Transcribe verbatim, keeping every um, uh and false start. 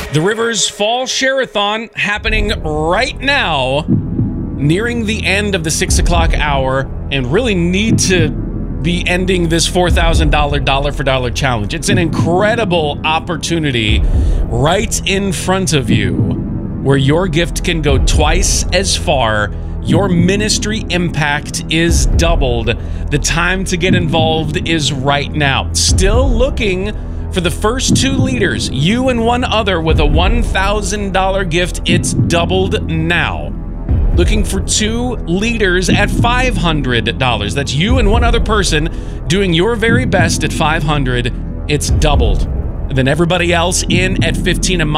The Rivers Fall Share-a-thon happening right now, nearing the end of the six o'clock hour, and really need to be ending this four thousand dollars dollar for dollar challenge. It's an incredible opportunity right in front of you where your gift can go twice as far. Your ministry impact is doubled. The time to get involved is right now. Still looking for the first two leaders, you and one other, with a one thousand dollars gift. It's doubled now. Looking for two leaders at five hundred dollars. That's you and one other person doing your very best at five hundred dollars. It's doubled. And then everybody else in at fifteen a month.